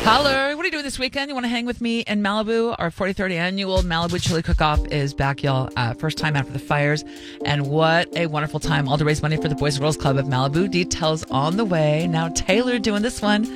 Holler, what are you doing this weekend? You want to hang with me in Malibu? Our 43rd annual Malibu Chili Cook-Off is back, y'all. First time after the fires. And what a wonderful time. All to raise money for the Boys and Girls Club of Malibu. Details on the way. Now, Taylor doing this one